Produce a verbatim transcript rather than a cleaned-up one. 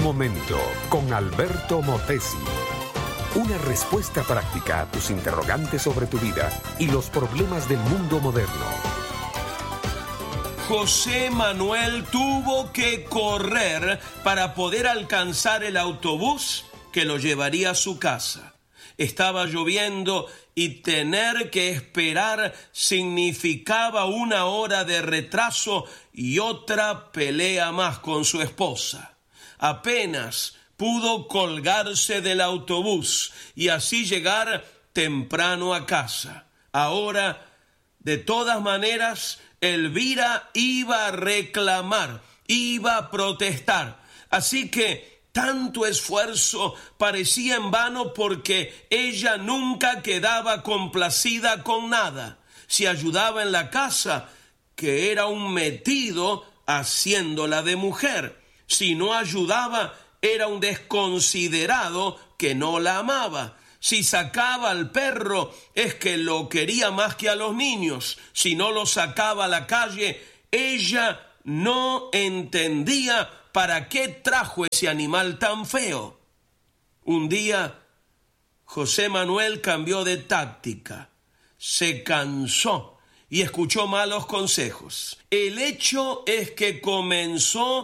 momento con Alberto Motesi. Una respuesta práctica a tus interrogantes sobre tu vida y los problemas del mundo moderno. José Manuel tuvo que correr para poder alcanzar el autobús que lo llevaría a su casa. Estaba lloviendo y tener que esperar significaba una hora de retraso y otra pelea más con su esposa. Apenas pudo colgarse del autobús y así llegar temprano a casa. Ahora, de todas maneras, Elvira iba a reclamar, iba a protestar. Así que tanto esfuerzo parecía en vano porque ella nunca quedaba complacida con nada. Si ayudaba en la casa, que era un metido haciéndola de mujer. Si no ayudaba, era un desconsiderado que no la amaba. Si sacaba al perro, es que lo quería más que a los niños. Si no lo sacaba a la calle, ella no entendía para qué trajo ese animal tan feo. Un día, José Manuel cambió de táctica. Se cansó y escuchó malos consejos. El hecho es que comenzó